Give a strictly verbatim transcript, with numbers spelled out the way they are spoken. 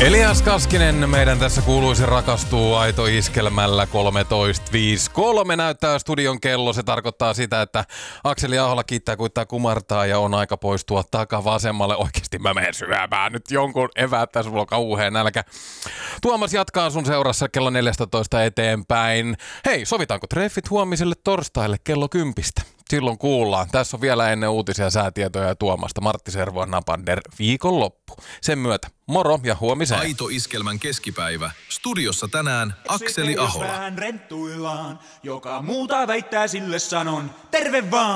Elias Kaskinen, meidän tässä kuuluisi rakastuu aito iskelmällä kolmetoista viisikymmentäkolme näyttää studion kello. Se tarkoittaa sitä, että Akseli Ahola kiittää kuittaa kumartaa ja on aika poistua takavasemmalle. Oikeesti mä menen syömään nyt jonkun eväät, tässä mulla on kauhea nälkä. Tuomas jatkaa sun seurassa kello neljätoista eteenpäin. Hei, sovitaanko treffit huomiselle torstaille kello kympistä? Silloin kuullaan. Tässä on vielä ennen uutisia, säätietoja ja Tuomasta. Martti Servo Napander viikonloppu. Sen myötä moro ja huomiseen. Aito iskelmän keskipäivä. Studiossa tänään Akseli Ahola. Vähän renttuillaan, joka muuta väittää sille sanon. Terve vaan!